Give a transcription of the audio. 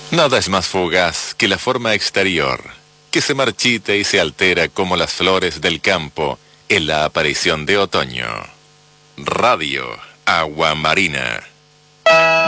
Nada es más fugaz que la forma exterior, que se marchita y se altera como las flores del campo en la aparición de otoño. Radio Agua Marina.